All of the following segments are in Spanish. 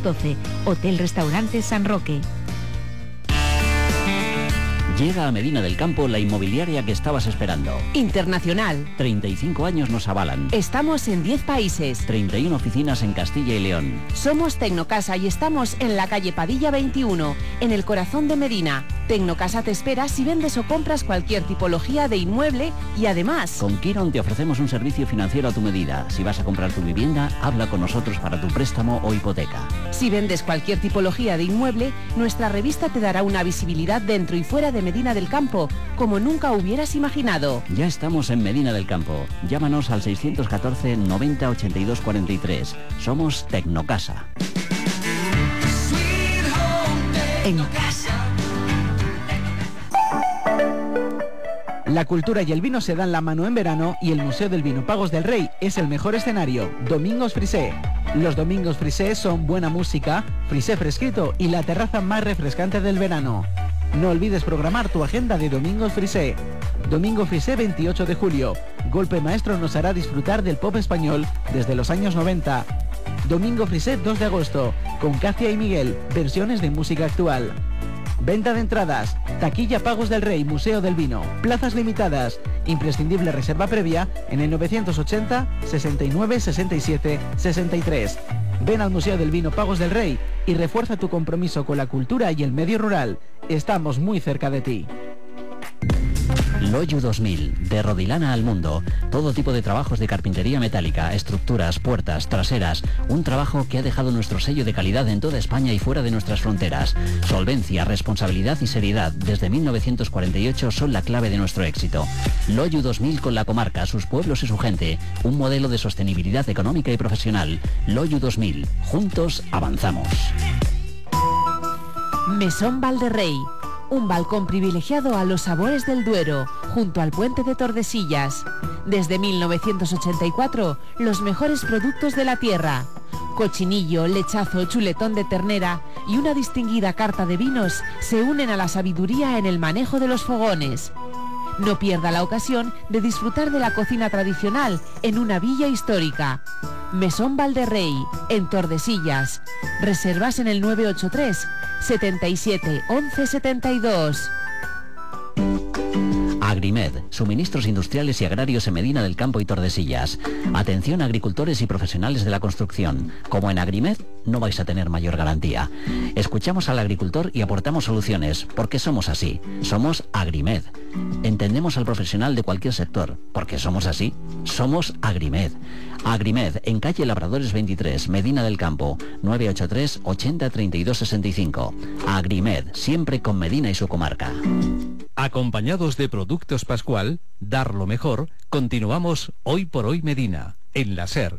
12. Hotel Restaurante San Roque. Llega a Medina del Campo la inmobiliaria que estabas esperando. Internacional. 35 años nos avalan. Estamos en 10 países. 31 oficinas en Castilla y León. Somos Tecnocasa y estamos en la calle Padilla 21, en el corazón de Medina. Tecnocasa te espera si vendes o compras cualquier tipología de inmueble y además... Con Quiron te ofrecemos un servicio financiero a tu medida. Si vas a comprar tu vivienda, habla con nosotros para tu préstamo o hipoteca. Si vendes cualquier tipología de inmueble, nuestra revista te dará una visibilidad dentro y fuera de Medina del Campo, como nunca hubieras imaginado. Ya estamos en Medina del Campo. Llámanos al 614 90 82 43. Somos Tecnocasa. En casa. La cultura y el vino se dan la mano en verano y el Museo del Vino Pagos del Rey es el mejor escenario. Domingos Frisé. Los Domingos Frisé son buena música, frisé fresquito y la terraza más refrescante del verano. No olvides programar tu agenda de Domingos Frisé. Domingo Frisé 28 de julio. Golpe Maestro nos hará disfrutar del pop español desde los años 90. Domingo Frisé 2 de agosto, con Katia y Miguel, versiones de música actual. Venta de entradas, taquilla Pagos del Rey, Museo del Vino, plazas limitadas, imprescindible reserva previa en el 980 69 67 63. Ven al Museo del Vino Pagos del Rey y refuerza tu compromiso con la cultura y el medio rural. Estamos muy cerca de ti. Loyu 2000, de Rodilana al mundo. Todo tipo de trabajos de carpintería metálica, estructuras, puertas, traseras. Un trabajo que ha dejado nuestro sello de calidad en toda España y fuera de nuestras fronteras. Solvencia, responsabilidad y seriedad desde 1948 son la clave de nuestro éxito. Loyu 2000 con la comarca, sus pueblos y su gente. Un modelo de sostenibilidad económica y profesional. Loyu 2000. Juntos avanzamos. Mesón Valderrey. Un balcón privilegiado a los sabores del Duero, junto al puente de Tordesillas. Desde 1984, los mejores productos de la tierra. Cochinillo, lechazo, chuletón de ternera y una distinguida carta de vinos se unen a la sabiduría en el manejo de los fogones. No pierda la ocasión de disfrutar de la cocina tradicional en una villa histórica. Mesón Valderrey, en Tordesillas. Reservas en el 983 77 11 72. Agrimed, suministros industriales y agrarios en Medina del Campo y Tordesillas. Atención a agricultores y profesionales de la construcción. Como en Agrimed, no vais a tener mayor garantía. Escuchamos al agricultor y aportamos soluciones, porque somos así. Somos Agrimed. Entendemos al profesional de cualquier sector, porque somos así. Somos Agrimed. Agrimed, en calle Labradores 23, Medina del Campo, 983 80 32 65. Agrimed, siempre con Medina y su comarca. Acompañados de Productos Pascual, dar lo mejor, continuamos Hoy por Hoy Medina, en la SER.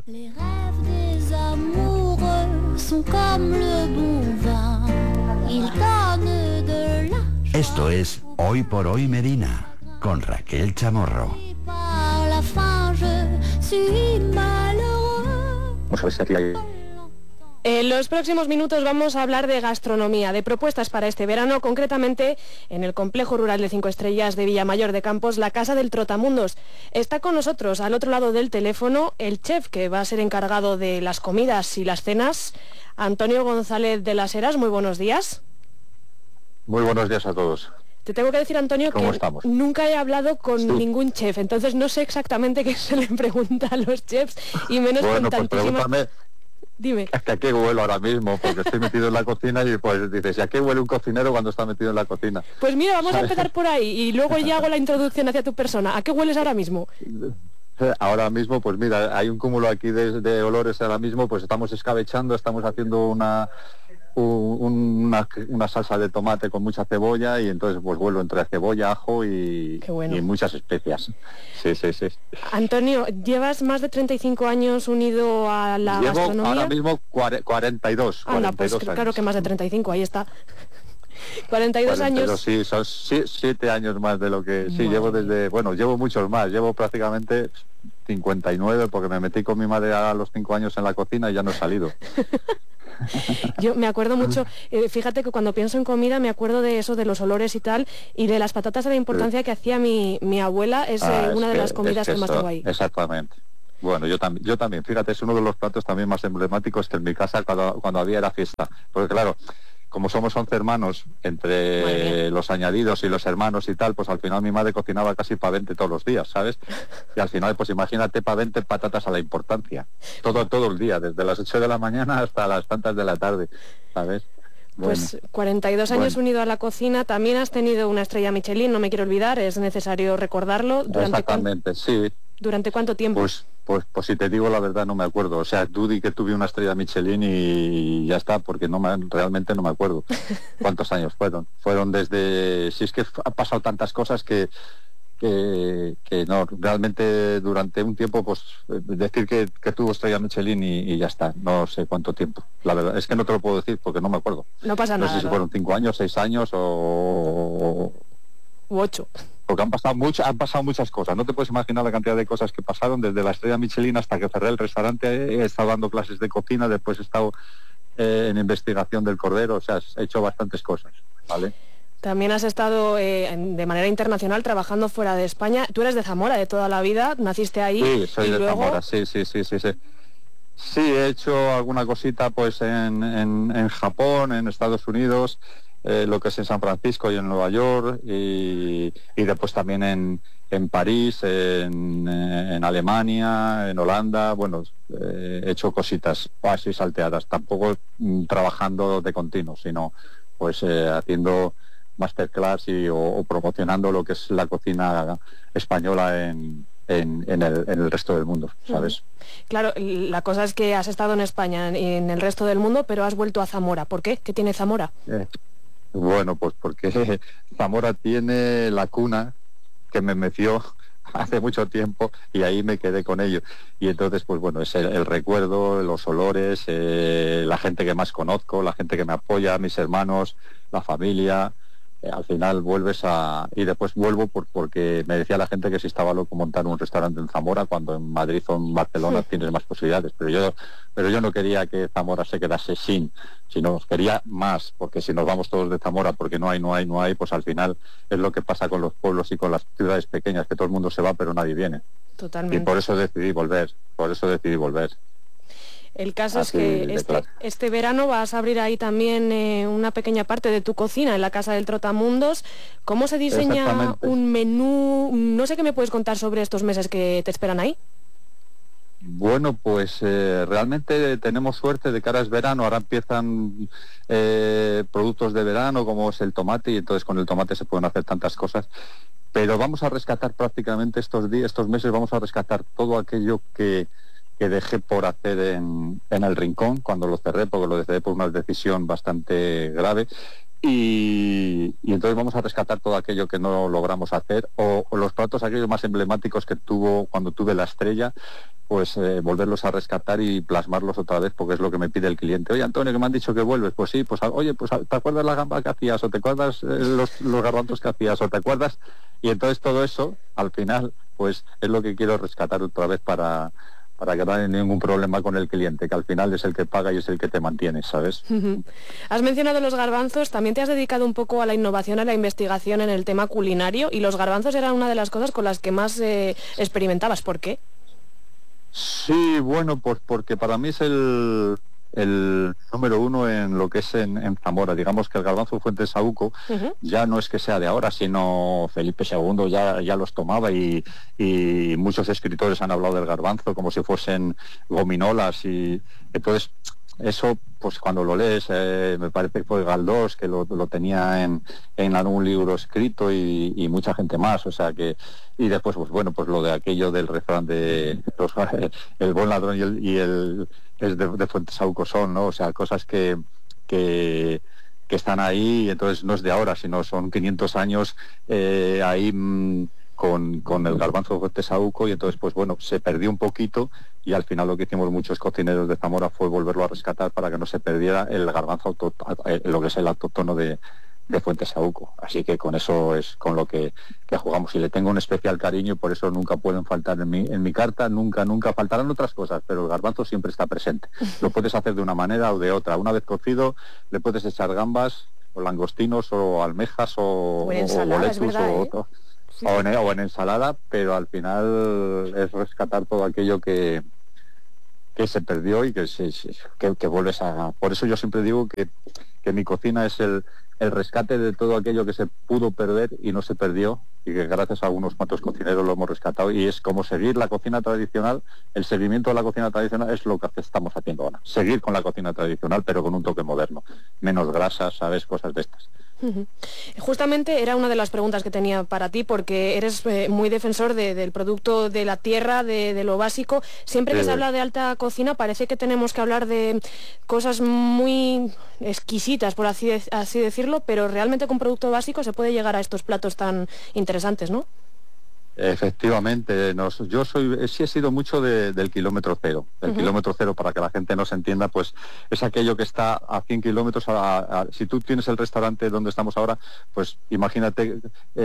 Esto es Hoy por Hoy Medina, con Raquel Chamorro. Vamos a ver si aquí hay... En los próximos minutos vamos a hablar de gastronomía, de propuestas para este verano, concretamente en el Complejo Rural de 5 Estrellas de Villamayor de Campos, la Casa del Trotamundos. Está con nosotros, al otro lado del teléfono, el chef que va a ser encargado de las comidas y las cenas, Antonio González de las Heras. Muy buenos días. Muy buenos días a todos. Te tengo que decir, Antonio, que estamos? Nunca he hablado con ningún chef, entonces no sé exactamente qué se le pregunta a los chefs, y menos con tantísimas... Pregúntame. Dime. Es que a qué huelo ahora mismo, porque estoy metido en la cocina y pues dices, ¿y a qué huele un cocinero cuando está metido en la cocina? Pues mira, vamos a empezar por ahí y luego ya hago la introducción hacia tu persona. ¿A qué hueles ahora mismo? Ahora mismo, pues mira, hay un cúmulo aquí de olores ahora mismo, pues estamos escabechando, estamos haciendo una salsa de tomate con mucha cebolla y entonces pues vuelvo entre cebolla, ajo y muchas especias. Sí. Antonio, ¿llevas más de 35 años unido a la gastronomía? Llevo ahora mismo 42. Anda, pues claro que más de 35, ahí está. 42 años. Sí, son 7 años más de lo que... Sí, llevo llevo muchos más, llevo prácticamente 59 porque me metí con mi madre a los 5 años en la cocina y ya no he salido. Yo me acuerdo mucho, fíjate que cuando pienso en comida me acuerdo de eso, de los olores y tal, y de las patatas, de la importancia que hacía mi abuela, es una de las comidas que más tengo ahí. Exactamente. Bueno, yo también, fíjate, es uno de los platos también más emblemáticos que en mi casa cuando había era fiesta. Porque claro, como somos 11 hermanos, entre los añadidos y los hermanos y tal, pues al final mi madre cocinaba casi para 20 todos los días, ¿sabes? Y al final, pues imagínate para 20 patatas a la importancia. Todo el día, desde las 8 de la mañana hasta las tantas de la tarde, ¿sabes? Bueno, pues 42 años unido a la cocina, también has tenido una estrella Michelin, no me quiero olvidar, es necesario recordarlo. Exactamente, sí. ¿Durante cuánto tiempo? Pues si te digo la verdad no me acuerdo. O sea, tú di que tuve una estrella Michelin y ya está, porque realmente no me acuerdo cuántos años fueron. Fueron desde... Si es que ha pasado tantas cosas que no, realmente durante un tiempo, pues decir que tuvo estrella Michelin y ya está, no sé cuánto tiempo. La verdad es que no te lo puedo decir porque no me acuerdo. No pasa nada. No sé si fueron 5 años, 6 años u 8. Porque han pasado muchas cosas. No te puedes imaginar la cantidad de cosas que pasaron, desde la estrella Michelin hasta que cerré el restaurante. He estado dando clases de cocina, después he estado en investigación del cordero, o sea, he hecho bastantes cosas, ¿vale? También has estado de manera internacional trabajando fuera de España. Tú eres de Zamora de toda la vida, naciste ahí. Sí, soy de luego... Zamora, sí. Sí, he hecho alguna cosita pues en Japón, en Estados Unidos, lo que es en San Francisco y en Nueva York, y después también en París, en Alemania, en Holanda. Bueno, he hecho cositas así salteadas, tampoco trabajando de continuo, sino pues haciendo masterclass o promocionando lo que es la cocina española en el resto del mundo, ¿sabes? Claro, la cosa es que has estado en España y en el resto del mundo, pero has vuelto a Zamora. ¿Por qué? ¿Qué tiene Zamora? Bueno, pues porque Zamora tiene la cuna que me metió hace mucho tiempo y ahí me quedé con ello. Y entonces, pues bueno, es el recuerdo, los olores, la gente que más conozco, la gente que me apoya, mis hermanos, la familia. Al final vuelves y después vuelvo porque me decía la gente que si estaba loco montar un restaurante en Zamora, cuando en Madrid o en Barcelona tienes más posibilidades, pero yo no quería que Zamora se quedase sino quería más, porque si nos vamos todos de Zamora porque no hay, pues al final es lo que pasa con los pueblos y con las ciudades pequeñas, que todo el mundo se va pero nadie viene. Totalmente. Y por eso decidí volver. El caso es que este verano vas a abrir ahí también una pequeña parte de tu cocina en la Casa del Trotamundos. ¿Cómo se diseña un menú? No sé qué me puedes contar sobre estos meses que te esperan ahí. Bueno, pues realmente tenemos suerte de cara a verano. Ahora empiezan productos de verano como es el tomate, y entonces con el tomate se pueden hacer tantas cosas. Pero vamos a rescatar prácticamente estos meses, vamos a rescatar todo aquello que dejé por hacer en el Rincón cuando lo cerré, porque lo cerré por una decisión bastante grave, y entonces vamos a rescatar todo aquello que no logramos hacer, o los platos aquellos más emblemáticos que tuvo cuando tuve la estrella, pues volverlos a rescatar y plasmarlos otra vez, porque es lo que me pide el cliente. Oye, Antonio, que me han dicho que vuelves. Pues sí, pues oye, pues ¿te acuerdas la gamba que hacías? ¿O te acuerdas los garbanzos que hacías? ¿O te acuerdas? Y entonces todo eso, al final, pues es lo que quiero rescatar otra vez para que no haya ningún problema con el cliente, que al final es el que paga y es el que te mantiene, ¿sabes? Has mencionado los garbanzos, también te has dedicado un poco a la innovación, a la investigación en el tema culinario, y los garbanzos eran una de las cosas con las que más experimentabas. ¿Por qué? Sí, bueno, pues porque para mí es el número uno en lo que es en Zamora. Digamos que el garbanzo Fuentesauco ya no es que sea de ahora, sino Felipe II ya los tomaba, y muchos escritores han hablado del garbanzo como si fuesen gominolas, y entonces eso, pues cuando lo lees, me parece que fue Galdós que lo tenía en algún libro escrito, y mucha gente más, o sea que, y después pues bueno, pues lo de aquello del refrán de el buen ladrón y el es de Fuentesauco son, ¿no? O sea, cosas que están ahí, y entonces no es de ahora, sino son 500 años ahí con el garbanzo Fuentesauco, y entonces pues bueno, se perdió un poquito, y al final lo que hicimos muchos cocineros de Zamora fue volverlo a rescatar para que no se perdiera el garbanzo lo que es el autóctono de Fuentesauco. Así que con eso es con lo que jugamos, y le tengo un especial cariño, y por eso nunca pueden faltar en mi carta, nunca faltarán otras cosas, pero el garbanzo siempre está presente. Lo puedes hacer de una manera o de otra. Una vez cocido le puedes echar gambas o langostinos o almejas o ensalada, boletus, es verdad, o otro. Sí. O en ensalada, pero al final es rescatar todo aquello que se perdió y que vuelves a... Por eso yo siempre digo que mi cocina es el rescate de todo aquello que se pudo perder y no se perdió, y que gracias a unos cuantos cocineros lo hemos rescatado, y es como seguir la cocina tradicional. El seguimiento de la cocina tradicional es lo que estamos haciendo ahora, seguir con la cocina tradicional pero con un toque moderno, menos grasas, ¿sabes? Cosas de estas. Justamente era una de las preguntas que tenía para ti, porque eres muy defensor del producto de la tierra, de lo básico. Siempre que se habla de alta cocina parece que tenemos que hablar de cosas muy exquisitas, por así decirlo, pero realmente con producto básico se puede llegar a estos platos tan interesantes, ¿no? Efectivamente, sí he sido mucho del kilómetro cero. El kilómetro cero, para que la gente nos entienda, pues es aquello que está a 100 kilómetros. Si tú tienes el restaurante donde estamos ahora, pues imagínate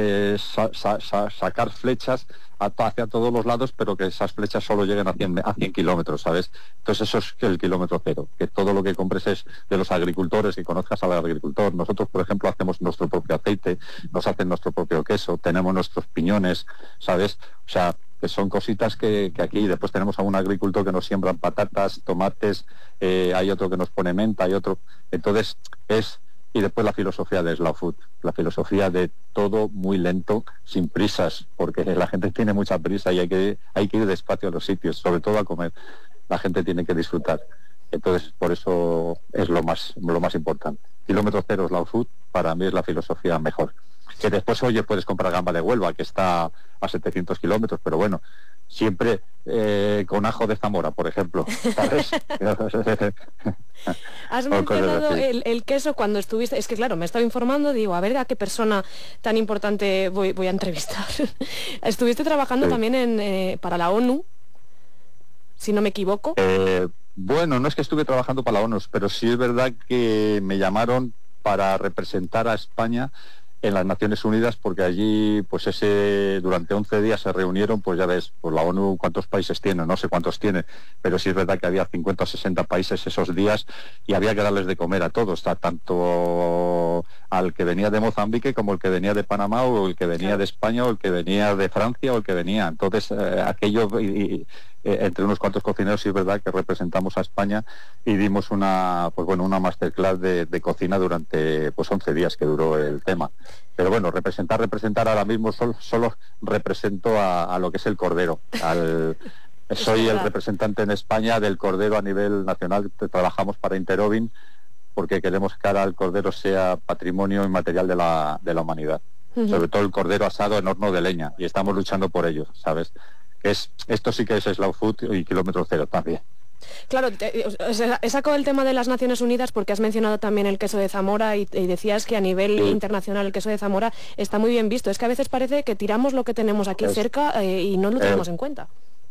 sacar flechas hacia todos los lados, pero que esas flechas solo lleguen a 100 kilómetros, ¿sabes? Entonces eso es el kilómetro cero, que todo lo que compres es de los agricultores, que conozcas al agricultor. Nosotros, por ejemplo, hacemos nuestro propio aceite, nos hacen nuestro propio queso, tenemos nuestros piñones, ¿sabes? O sea, que son cositas que aquí. Después tenemos a un agricultor que nos siembran patatas, tomates, hay otro que nos pone menta, hay otro. Entonces y después la filosofía de Slow Food, la filosofía de todo muy lento, sin prisas, porque la gente tiene mucha prisa y hay que ir despacio a los sitios, sobre todo a comer. La gente tiene que disfrutar. Entonces, por eso es lo más importante. Kilómetro cero Slow Food, para mí es la filosofía mejor. Que después, oye, puedes comprar gamba de Huelva, que está a 700 kilómetros, pero bueno, siempre con ajo de Zamora, por ejemplo, ¿sabes? Has mencionado el queso cuando estuviste... Es que claro, me estaba informando, digo, a ver a qué persona tan importante voy a entrevistar. Estuviste trabajando también para la ONU, si no me equivoco. Bueno, no es que estuve trabajando para la ONU, pero sí es verdad que me llamaron para representar a España en las Naciones Unidas, porque allí pues durante 11 días se reunieron, pues ya ves, pues la ONU cuántos países tiene, no sé cuántos tiene, pero sí es verdad que había 50 o 60 países esos días y había que darles de comer a todos, tanto al que venía de Mozambique como el que venía de Panamá, o el que venía de España, o el que venía de Francia, o el que venía. Entonces aquello... entre unos cuantos cocineros sí es verdad que representamos a España y dimos una masterclass de cocina durante 11 días que duró el tema. Pero bueno, representar ahora mismo solo represento a lo que es el cordero. Soy el representante en España del cordero a nivel nacional. Trabajamos para Interovin porque queremos que ahora el cordero sea patrimonio inmaterial de la humanidad. Sobre todo el cordero asado en horno de leña, y estamos luchando por ello, ¿sabes? Esto sí que es Slow Food y kilómetro cero también. Claro, he sacado el tema de las Naciones Unidas porque has mencionado también el queso de Zamora y decías que a nivel internacional el queso de Zamora está muy bien visto. Es que a veces parece que tiramos lo que tenemos aquí cerca y no lo tenemos en cuenta.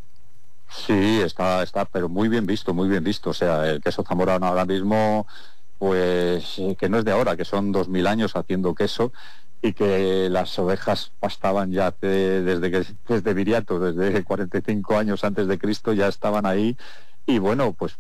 Sí, está, pero muy bien visto. O sea, el queso zamorano ahora mismo, pues que no es de ahora, que son 2000 años haciendo queso, y que las ovejas pastaban ya desde Viriato, desde 45 años antes de Cristo ya estaban ahí. Y bueno, pues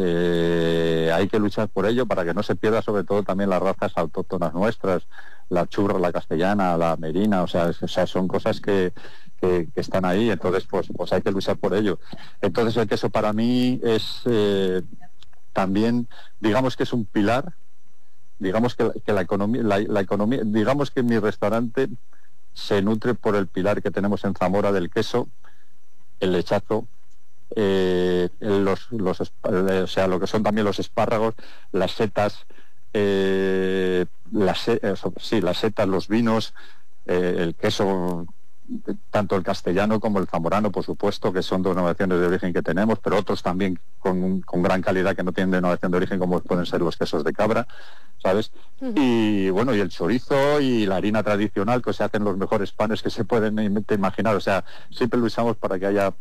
hay que luchar por ello para que no se pierda, sobre todo también las razas autóctonas nuestras, la churra, la castellana, la merina, o sea son cosas que están ahí. Entonces pues hay que luchar por ello. Entonces el queso para mí es también, digamos que es un pilar. Digamos que la economía, digamos que mi restaurante se nutre por el pilar que tenemos en Zamora del queso, el lechazo, o sea, lo que son también los espárragos, las setas, las setas, los vinos, el queso, tanto el castellano como el zamorano, por supuesto, que son denominaciones de origen que tenemos, pero otros también con gran calidad que no tienen denominación de origen, como pueden ser los quesos de cabra, ¿sabes? Y bueno, y el chorizo y la harina tradicional, que se hacen los mejores panes que se pueden imaginar. O sea, siempre lo usamos para que haya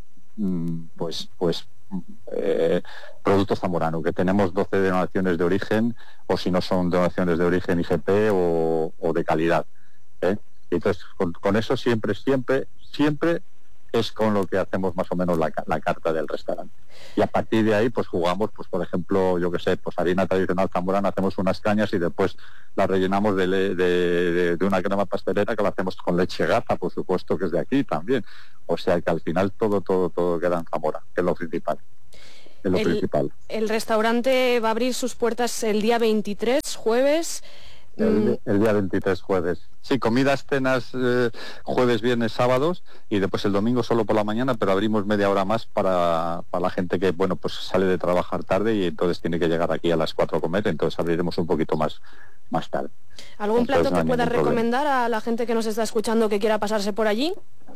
productos zamorano, que tenemos 12 denominaciones de origen, o si no son denominaciones de origen IGP o de calidad, ¿eh? Y entonces con eso siempre es con lo que hacemos más o menos la carta del restaurante. Y a partir de ahí pues jugamos, pues por ejemplo, yo que sé, pues harina tradicional zamorana, hacemos unas cañas y después las rellenamos de una crema pastelera que la hacemos con leche gata, por supuesto, que es de aquí también. O sea que al final todo queda en Zamora, que es lo principal. El restaurante va a abrir sus puertas el día 23, jueves. El día 23, jueves. Sí, comidas, cenas, jueves, viernes, sábados, y después el domingo solo por la mañana, pero abrimos media hora más para la gente que, bueno, pues sale de trabajar tarde y entonces tiene que llegar aquí a las 4 a comer, entonces abriremos un poquito más tarde. ¿Algún plato que puedas recomendar a la gente que nos está escuchando que quiera pasarse por allí?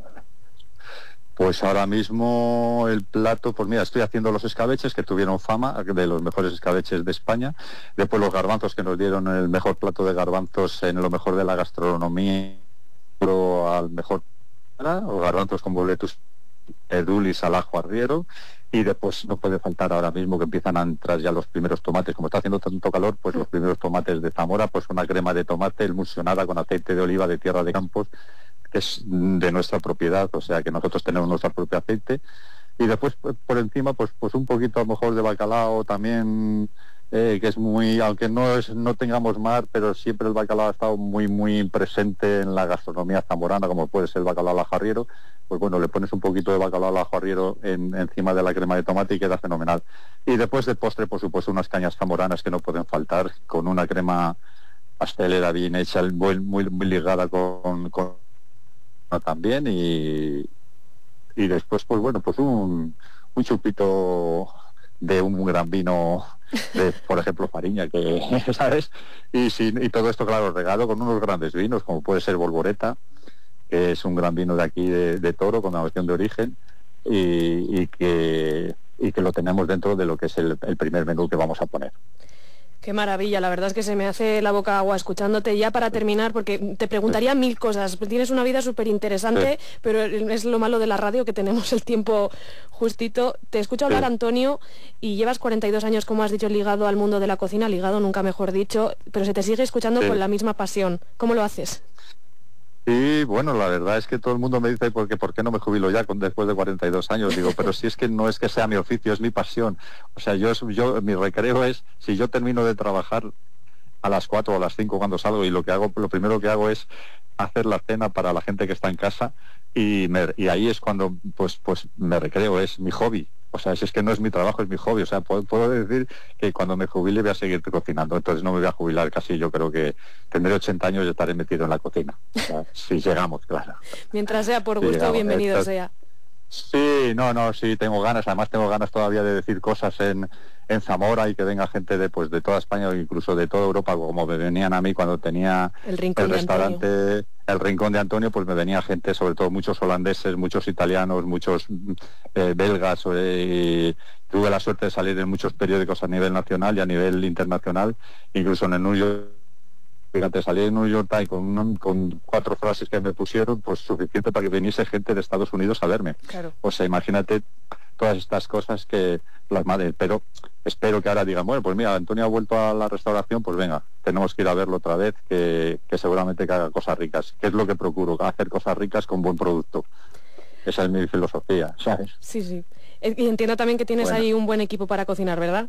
Pues ahora mismo el plato, pues mira, estoy haciendo los escabeches que tuvieron fama de los mejores escabeches de España. Después los garbanzos que nos dieron el mejor plato de garbanzos en lo mejor de la gastronomía, al mejor, los garbanzos con boletus, edulis al ajo arriero. Y después no puede faltar ahora mismo que empiezan a entrar ya los primeros tomates. Como está haciendo tanto calor, pues los primeros tomates de Zamora, pues una crema de tomate emulsionada con aceite de oliva de Tierra de Campos, que es de nuestra propiedad, o sea que nosotros tenemos nuestro propio aceite. Y después por encima pues un poquito a lo mejor de bacalao también, que es muy, aunque no tengamos mar, pero siempre el bacalao ha estado muy presente en la gastronomía zamorana, como puede ser el bacalao al ajo arriero. Pues bueno, le pones un poquito de bacalao al ajo arriero encima de la crema de tomate y queda fenomenal. Y después de postre, por supuesto, unas cañas zamoranas que no pueden faltar, con una crema pastelera bien hecha, muy ligada con también, y después pues bueno, pues un chupito de un gran vino de, por ejemplo, Fariña, que ¿sabes? Y todo esto, claro, regalo con unos grandes vinos, como puede ser Bolboreta, que es un gran vino de aquí de Toro, con la versión de origen, y que lo tenemos dentro de lo que es el primer menú que vamos a poner. Qué maravilla, la verdad es que se me hace la boca agua escuchándote. Ya para terminar, porque te preguntaría mil cosas, tienes una vida súper interesante, sí, pero es lo malo de la radio, que tenemos el tiempo justito. Te escucho hablar, sí, Antonio, y llevas 42 años, como has dicho, ligado al mundo de la cocina, ligado nunca mejor dicho, pero se te sigue escuchando, sí, con la misma pasión. ¿Cómo lo haces? Y bueno, la verdad es que todo el mundo me dice ¿por qué no me jubilo ya después de 42 años? Digo, pero si es que no es que sea mi oficio, es mi pasión. O sea, yo mi recreo es, si yo termino de trabajar a las 4 o a las 5 cuando salgo, y lo primero que hago es hacer la cena para la gente que está en casa, y ahí es cuando pues me recreo, es mi hobby. O sea, si es que no es mi trabajo, es mi hobby. O sea, puedo decir que cuando me jubile voy a seguir cocinando. Entonces no me voy a jubilar casi. Yo creo que tendré 80 años y estaré metido en la cocina. O sea, si llegamos, claro. Mientras sea por gusto, bienvenido sea. Sí, sí, tengo ganas. Además tengo ganas todavía de decir cosas en Zamora, y que venga gente de toda España o incluso de toda Europa, como me venían a mí cuando tenía el restaurante El Rincón de Antonio, pues me venía gente, sobre todo muchos holandeses, muchos italianos, muchos belgas. Tuve la suerte de salir en muchos periódicos a nivel nacional y a nivel internacional, incluso en el New York. Fíjate, salí en New York Times con 4 frases que me pusieron, pues suficiente para que viniese gente de Estados Unidos a verme. Claro. O sea, imagínate todas estas cosas que las madres, pero espero que ahora digan, bueno, pues mira, Antonio ha vuelto a la restauración, pues venga, tenemos que ir a verlo otra vez, que seguramente que haga cosas ricas, que es lo que procuro, hacer cosas ricas con buen producto. Esa es mi filosofía, ¿sabes? Sí. Y entiendo también que tienes ahí un buen equipo para cocinar, ¿verdad?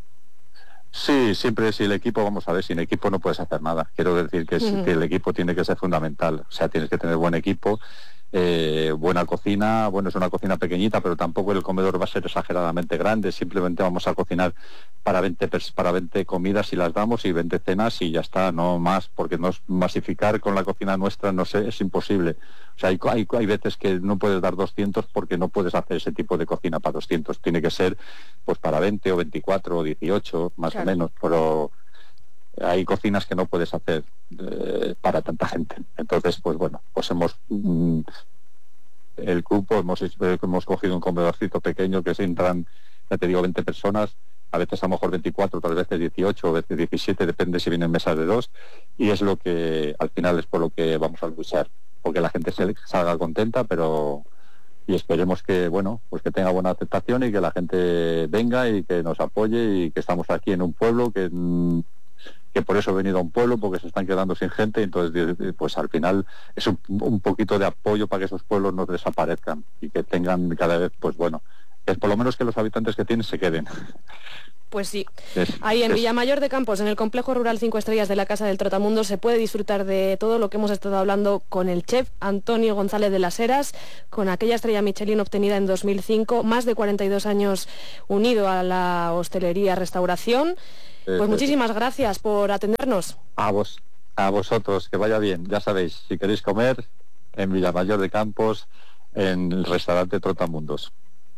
Sí, siempre, si el equipo, vamos a ver, sin equipo no puedes hacer nada. Quiero decir que el equipo tiene que ser fundamental. O sea, tienes que tener buen equipo, buena cocina. Bueno, es una cocina pequeñita, pero tampoco el comedor va a ser exageradamente grande. Simplemente vamos a cocinar para 20 comidas si las damos, y 20 cenas, y ya está, no más, porque no es masificar con la cocina nuestra, no sé, es imposible. O sea, hay veces que no puedes dar 200 porque no puedes hacer ese tipo de cocina para 200. Tiene que ser pues para 20 o 24 o 18, más o menos, pero hay cocinas que no puedes hacer para tanta gente. Entonces, pues bueno, pues el grupo hemos cogido un comedorcito pequeño que se entran, ya te digo, 20 personas, a veces a lo mejor 24, otras veces 18, a veces 17, depende si vienen mesas de 2, y es lo que al final es por lo que vamos a luchar, porque la gente salga contenta, y esperemos que, bueno, pues que tenga buena aceptación y que la gente venga y que nos apoye, y que estamos aquí en un pueblo que que por eso he venido a un pueblo, porque se están quedando sin gente, entonces pues al final es un poquito de apoyo para que esos pueblos no desaparezcan y que tengan cada vez, pues bueno, que por lo menos que los habitantes que tienen se queden. Pues sí, ahí en Villamayor de Campos, en el complejo rural 5 estrellas de la Casa del Trotamundos, se puede disfrutar de todo lo que hemos estado hablando con el chef Antonio González de las Heras, con aquella estrella Michelin obtenida en 2005, más de 42 años unido a la hostelería-restauración. Pues muchísimas gracias por atendernos. A vosotros, que vaya bien. Ya sabéis, si queréis comer, en Villamayor de Campos, en el restaurante Trotamundos.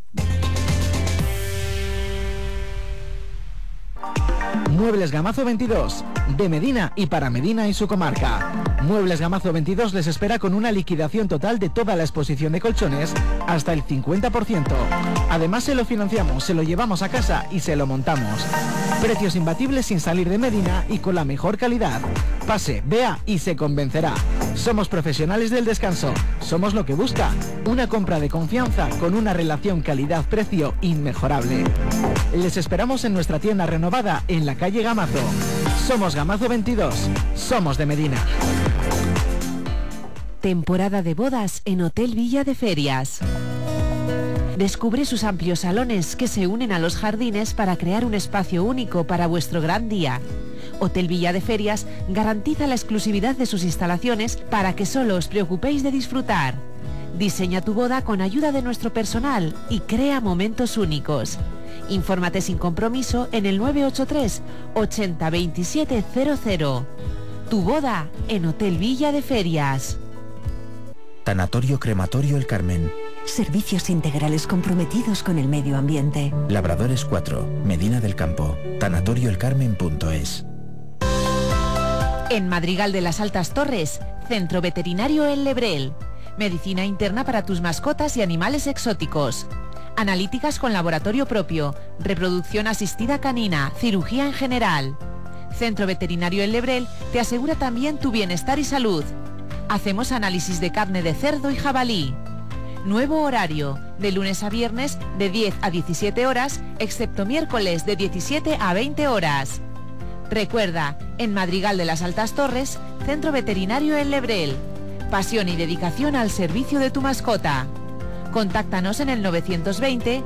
Muebles Gamazo 22, de Medina y para Medina y su comarca. Muebles Gamazo 22 les espera con una liquidación total de toda la exposición de colchones hasta el 50%. Además se lo financiamos, se lo llevamos a casa y se lo montamos. Precios imbatibles sin salir de Medina y con la mejor calidad. Pase, vea y se convencerá. Somos profesionales del descanso. Somos lo que busca. Una compra de confianza con una relación calidad-precio inmejorable. Les esperamos en nuestra tienda renovada en la calle Gamazo. Somos Gamazo 22. Somos de Medina. Temporada de bodas en Hotel Villa de Ferias. Descubre sus amplios salones que se unen a los jardines para crear un espacio único para vuestro gran día. Hotel Villa de Ferias garantiza la exclusividad de sus instalaciones para que solo os preocupéis de disfrutar. Diseña tu boda con ayuda de nuestro personal y crea momentos únicos. Infórmate sin compromiso en el 983 80 27 00. Tu boda en Hotel Villa de Ferias. Tanatorio Crematorio El Carmen. Servicios integrales comprometidos con el medio ambiente. Labradores 4, Medina del Campo. Tanatorioelcarmen.es. En Madrigal de las Altas Torres, Centro Veterinario El Lebrel. Medicina interna para tus mascotas y animales exóticos. Analíticas con laboratorio propio, reproducción asistida canina, cirugía en general. Centro Veterinario El Lebrel te asegura también tu bienestar y salud. Hacemos análisis de carne de cerdo y jabalí. Nuevo horario, de lunes a viernes de 10 a 17 horas, excepto miércoles de 17 a 20 horas. Recuerda, en Madrigal de las Altas Torres, Centro Veterinario El Lebrel. Pasión y dedicación al servicio de tu mascota. Contáctanos en el 920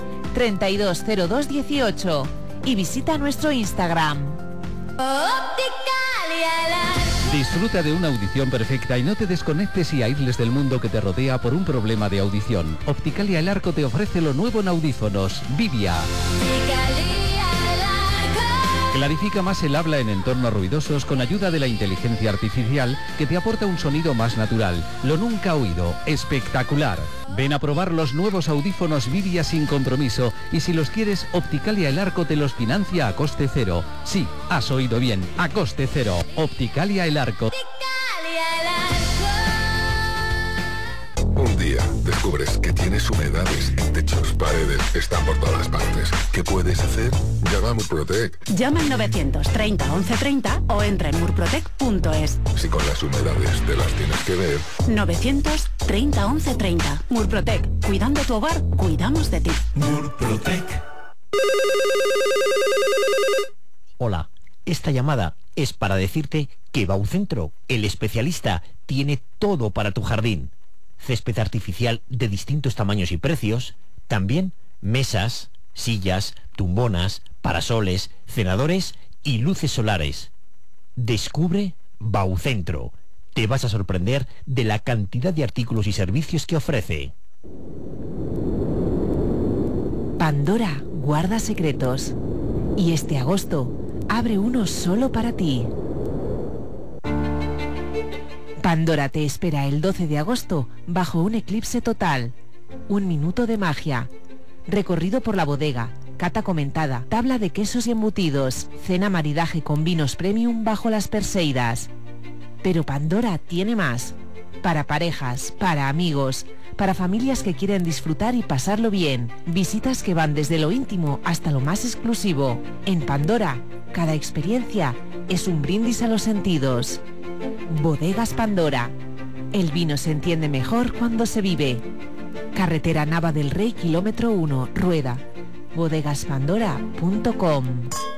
320218 y visita nuestro Instagram. Disfruta de una audición perfecta y no te desconectes y aísles del mundo que te rodea por un problema de audición. Opticalia El Arco te ofrece lo nuevo en audífonos, Vivia. Clarifica más el habla en entornos ruidosos con ayuda de la inteligencia artificial que te aporta un sonido más natural, lo nunca oído, espectacular. Ven a probar los nuevos audífonos Vivia sin compromiso y si los quieres, Opticalia El Arco te los financia a coste cero. Sí, has oído bien, a coste cero. Opticalia El Arco. Un día descubres que tienes humedades en techos, paredes, están por todas partes. ¿Qué puedes hacer? Llama a Murprotec. Llama al 930 1130 o entra en murprotec.es. Si con las humedades te las tienes que ver. 930 1130. Murprotec. Cuidando tu hogar, cuidamos de ti. Murprotec. Hola, esta llamada es para decirte que Baucentro, el especialista, tiene todo para tu jardín. Césped artificial de distintos tamaños y precios, también mesas, sillas, tumbonas, parasoles, cenadores y luces solares. Descubre Baucentro. Te vas a sorprender de la cantidad de artículos y servicios que ofrece. Pandora guarda secretos. Y este agosto abre uno solo para ti. Pandora te espera el 12 de agosto bajo un eclipse total. Un minuto de magia. Recorrido por la bodega, cata comentada, tabla de quesos y embutidos, cena maridaje con vinos premium bajo las Perseidas. Pero Pandora tiene más. Para parejas, para amigos, para familias que quieren disfrutar y pasarlo bien. Visitas que van desde lo íntimo hasta lo más exclusivo. En Pandora, cada experiencia es un brindis a los sentidos. Bodegas Pandora. El vino se entiende mejor cuando se vive. Carretera Nava del Rey, kilómetro 1, Rueda. bodegaspandora.com.